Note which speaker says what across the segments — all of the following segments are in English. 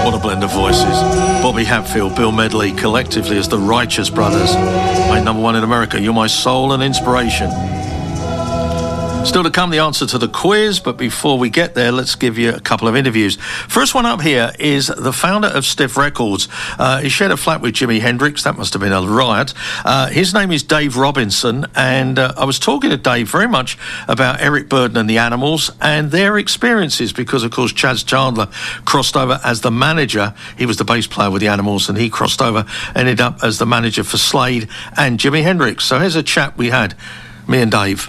Speaker 1: What a blend of voices. Bobby Hatfield, Bill Medley, collectively as the Righteous Brothers. Made number one in America. You're my soul and inspiration. Still to come, the answer to the quiz, but before we get there, let's give you a couple of interviews. First one up here is the founder of Stiff Records. He shared a flat with Jimi Hendrix. That must have been a riot. His name is Dave Robinson, and I was talking to Dave very much about Eric Burdon and the Animals and their experiences, because, of course, Chas Chandler crossed over as the manager. He was the bass player with the Animals, and he crossed over, ended up as the manager for Slade and Jimi Hendrix. So here's a chat we had, me and Dave.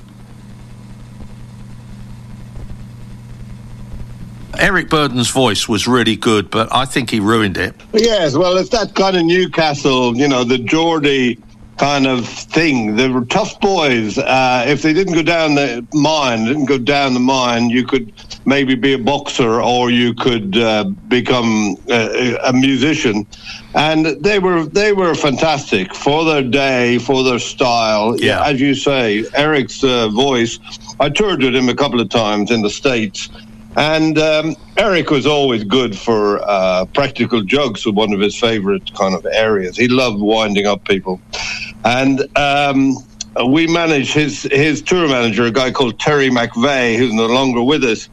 Speaker 1: Eric Burdon's voice was really good, but I think he ruined it.
Speaker 2: Yes, well, it's that kind of Newcastle, the Geordie kind of thing. They were tough boys. If they didn't go down the mine, you could maybe be a boxer, or you could become a musician. And they were fantastic for their day, for their style.
Speaker 1: Yeah.
Speaker 2: As you say, Eric's voice, I toured with him a couple of times in the States. And Eric was always good for practical jokes, was one of his favorite kind of areas. He loved winding up people. And we managed his tour manager, a guy called Terry McVeigh, who's no longer with us.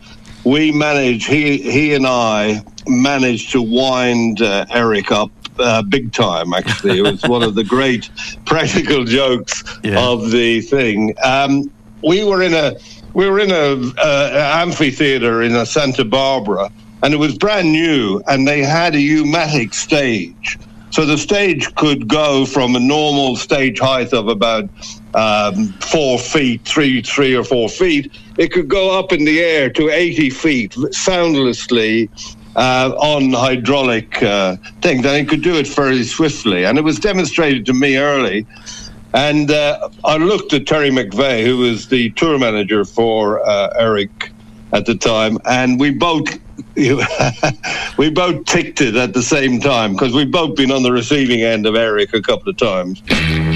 Speaker 2: He and I managed to wind Eric up big time, actually. It was one of the great practical jokes of the thing. We were in a amphitheater in Santa Barbara, and it was brand new, and they had a U-matic stage. So the stage could go from a normal stage height of about 4 feet, 3 or 4 feet. It could go up in the air to 80 feet soundlessly on hydraulic things, and it could do it very swiftly. And it was demonstrated to me early. And I looked at Terry McVeigh, who was the tour manager for Eric at the time, and we both ticked it at the same time, because we've both been on the receiving end of Eric a couple of times.